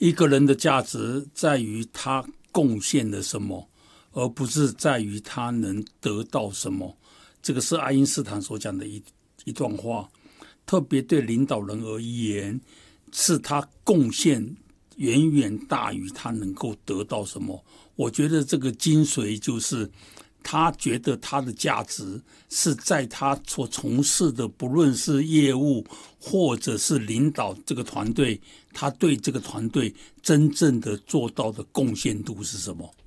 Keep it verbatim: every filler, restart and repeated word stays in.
一个人的价值在于他贡献了什么，而不是在于他能得到什么。这个是爱因斯坦所讲的一一段话，特别对领导人而言，是他贡献远远大于他能够得到什么。我觉得这个精髓就是他觉得他的价值是在他所从事的，不论是业务或者是领导这个团队，他对这个团队真正的做到的贡献度是什么。